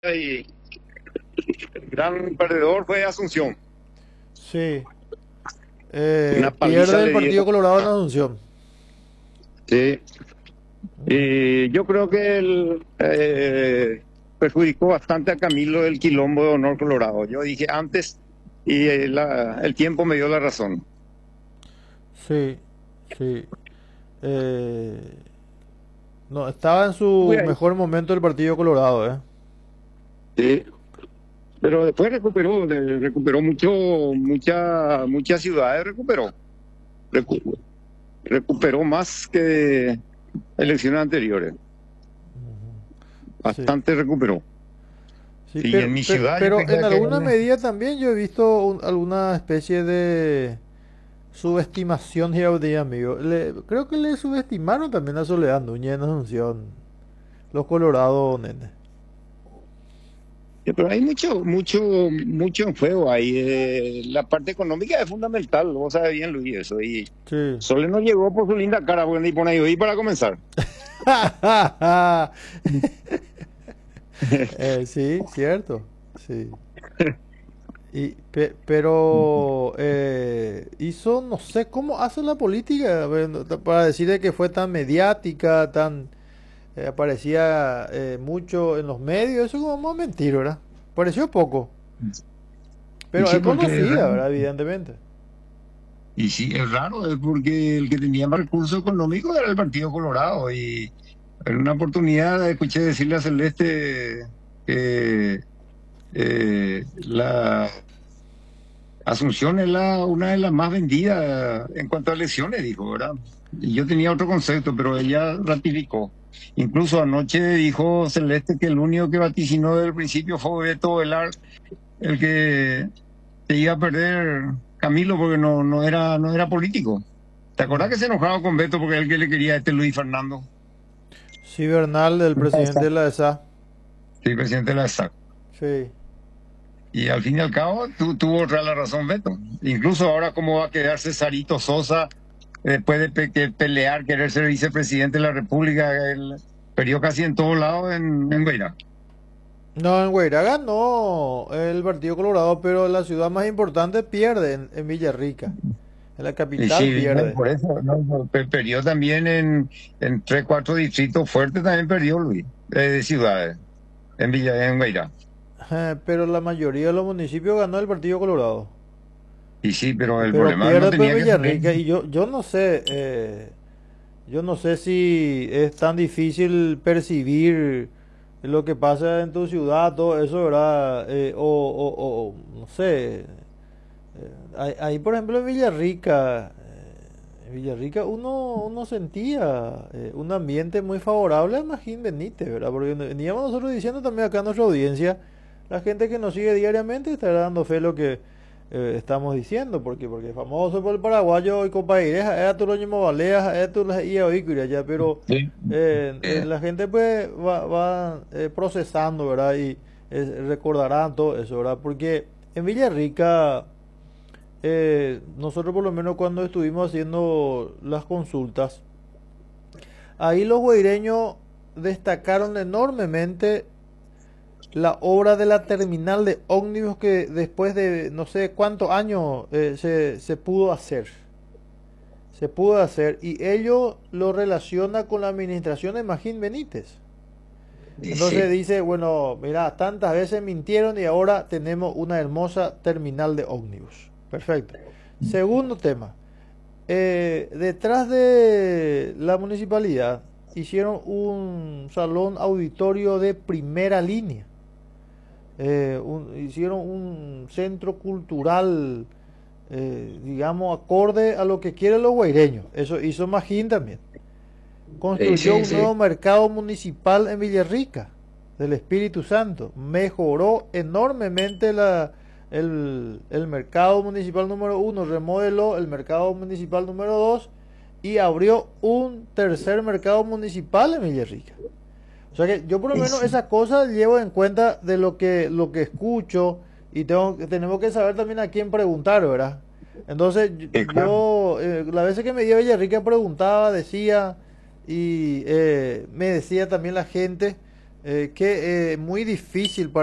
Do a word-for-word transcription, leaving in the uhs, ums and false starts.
Y el gran perdedor fue Asunción. Sí. Eh, Una paliza pierde el le Partido dieron. Colorado en Asunción. Sí. Ujú. Y yo creo que él eh, perjudicó bastante a Camilo el quilombo de Honor Colorado. Yo dije antes y eh, la- el tiempo me dio la razón. Sí, sí. Eh, no, estaba en Fui su ahí. mejor momento el Partido Colorado, ¿eh? Sí. Pero después recuperó, de- recuperó mucho, mucha, muchas ciudades recuperó. Recu- recuperó más que elecciones anteriores. Sí. Bastante recuperó. Sí, Y pero, en mi pero, ciudad yo pero en creía que alguna él. medida también yo he visto un- alguna especie de subestimación de amigo. Le, creo que le subestimaron también a Soledad Núñez en Asunción. Los Colorados, nene. Pero hay mucho, mucho, mucho en juego ahí. eh, la parte económica es fundamental, vos sabés bien, Luis, eso. Y Sí. Sole no llegó por su linda cara, bueno, y por ahí, y para comenzar. Eh, sí, cierto. Sí. Y, pe- pero eh, hizo, no sé cómo hace la política bueno, ta- para decir de que fue tan mediática, tan eh, aparecía eh, mucho en los medios, eso como más mentira, ¿verdad? Pareció poco, Y pero sí, es porque es conocida, raro. ¿verdad? Evidentemente. Y sí, es raro, es porque el que tenía más recursos económicos era el Partido Colorado. Y en una oportunidad escuché decirle a Celeste que eh, la Asunción es la, una de las más vendidas en cuanto a elecciones, dijo, ¿verdad? Y yo tenía otro concepto, pero ella ratificó. Incluso anoche dijo Celeste que el único que vaticinó desde el principio fue Beto Velar, el que se iba a perder Camilo porque no, no era, no era político. ¿Te acordás que se Mm. enojaba con Beto porque él que le quería a este Luis Fernando? Sí, Bernal, el La presidente ESAC. de la E S A. Sí, presidente de la ESAC. Sí. Y al fin y al cabo tu, tuvo otra la razón Beto. Incluso ahora cómo va a quedar Cesarito Sosa después de pe que pelear, querer ser vicepresidente de la República, él perdió casi en todos lados en, en Guairá. No, en Guairá ganó el Partido Colorado, pero la ciudad más importante pierde en, en Villarrica. En la Y capital sí, no, pierde. por eso, no, no, pe- perdió también en, en tres, cuatro distritos fuertes, también perdió Luis, eh, de ciudades, en Villa, en Guairá. Eh, pero la mayoría de los municipios ganó el Partido Colorado. Y sí, pero Y el pero problema no pierde pues tenía que ser. Villarrica. Y yo, yo no sé, eh, yo no sé si es tan difícil percibir lo que pasa en tu ciudad, todo eso, ¿verdad? Eh, o, o- o, no sé. eh, ahí, ahí, por ejemplo, en Villarrica, eh, en Villarrica uno, uno sentía eh, un ambiente muy favorable a Magín Benítez, ¿verdad? Porque veníamos nosotros diciendo también acá en nuestra audiencia, la gente que nos sigue diariamente estará dando fe lo que eh, estamos diciendo, porque porque es famoso por el paraguayo y compañeros, es tu lo balea, es tu y ya, pero Sí. eh, eh, Eh, la gente pues va, va eh, procesando, ¿verdad? Y eh, recordarán todo eso, ¿verdad? Porque en Villarrica, eh, nosotros por lo menos cuando estuvimos haciendo las consultas, ahí los guaireños destacaron enormemente la obra de la terminal de ómnibus que después de no sé cuántos años eh, se, se pudo hacer. Se pudo hacer y ello lo relaciona con la administración de Magín Benítez. y Entonces sí. dice, bueno, mira, tantas veces mintieron y ahora tenemos una hermosa terminal de ómnibus. Perfecto. Segundo tema, eh, detrás de la municipalidad hicieron un salón auditorio de primera línea. Eh, un- hicieron un centro cultural, eh, digamos, acorde a lo que quieren los guaireños. Eso hizo Magín también. Sí, Construyó sí, un sí. nuevo mercado municipal en Villarrica del Espíritu Santo. Mejoró enormemente la, el, el mercado municipal número uno, remodeló el mercado municipal número dos y abrió un tercer mercado municipal en Villarrica. O sea que yo por lo Y menos sí. esas cosas llevo en cuenta de lo que, lo que escucho y tengo, tenemos que saber también a quién preguntar, ¿verdad? Entonces Eh, claro. yo, eh, las veces que me iba a Villarrica preguntaba, decía y eh, me decía también la gente eh, que es muy difícil para